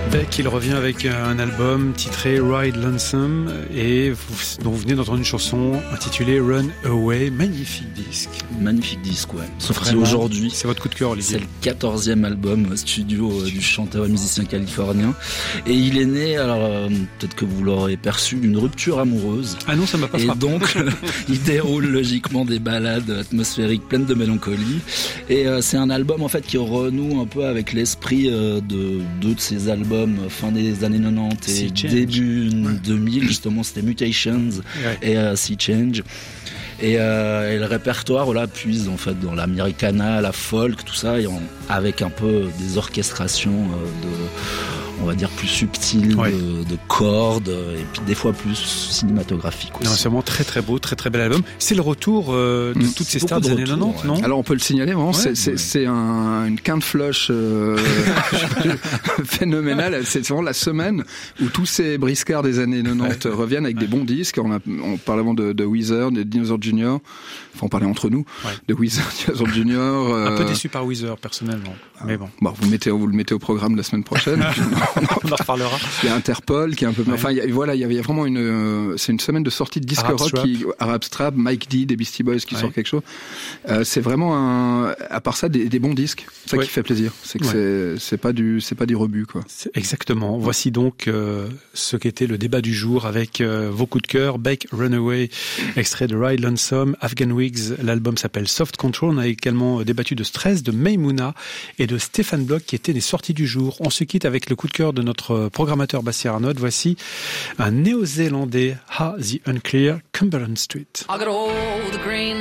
Beck, il revient avec un album titré Ride Lonesome dont vous venez d'entendre une chanson intitulée Run Away. Magnifique disque. Magnifique disque, ouais. Sorti aujourd'hui. C'est votre coup de cœur, Olivier. C'est le 14e album studio du chanteur et musicien californien. Et il est né, alors peut-être que vous l'aurez perçu, d'une rupture amoureuse. Ah non, ça m'a pas frappé. Et donc, il déroule logiquement des ballades atmosphériques pleines de mélancolie. Et c'est un album en fait qui renoue un peu avec l'esprit de deux de ses albums fin des années 90 et début 2000, justement c'était Mutations et Sea Change. Et le répertoire puise en fait dans l'Americana, la folk, tout ça, avec un peu des orchestrations on va dire plus subtiles, de cordes, et puis des fois plus cinématographiques aussi. Non, c'est vraiment très très beau, très très bel album. C'est le retour de toutes ces stars des années 90, non ? Alors on peut le signaler, vraiment, c'est une quinte flush phénoménale. C'est vraiment la semaine où tous ces briscards des années 90 reviennent avec des bons disques. On parle avant de Weezer, de Dinosaur Jr. Enfin, on parlait entre nous de Weezer, Dinosaur Jr. Un peu déçu par Weezer personnellement, mais bon. Vous le mettez au programme la semaine prochaine. On en reparlera. Il y a Interpol qui est un peu. Enfin, il y avait vraiment c'est une semaine de sortie de disque rock Arab Strap, Mike D des Beastie Boys qui sort quelque chose. C'est vraiment à part ça des bons disques. C'est ça qui fait plaisir. C'est que c'est pas du rebut quoi. Exactement. Voici donc ce qu'était le débat du jour avec vos coups de cœur. Beck, Runaway, extrait de Ride Lonesome, Afghan Wigs. L'album s'appelle Soft Control. On a également débattu de Stress, de Maimouna et de Stéphane Bloch qui étaient les sorties du jour. On se quitte avec le coup de cœur de notre programmateur Bastien Arnaud. Voici un néo-zélandais, Ha the Unclear, Cumberland Street. I got all the green